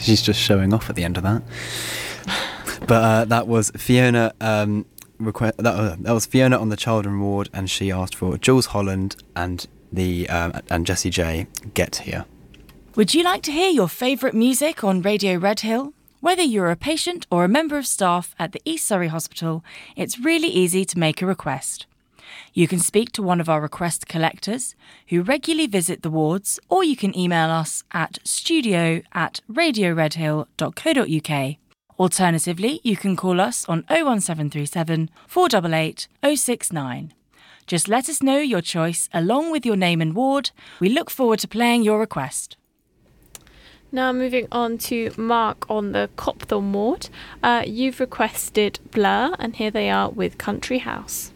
She's just showing off at the end of that. But that was Fiona. That was Fiona on the Children ward, and she asked for Jules Holland and Jessie J. Get Here. Would you like to hear your favourite music on Radio Redhill? Whether you're a patient or a member of staff at the East Surrey Hospital, it's really easy to make a request. You can speak to one of our request collectors who regularly visit the wards, or you can email us at studio@radioredhill.co.uk. Alternatively, you can call us on 01737 488 069. Just let us know your choice along with your name and ward. We look forward to playing your request. Now moving on to Mark on the Copthorne ward. You've requested Blur, and here they are with Country House.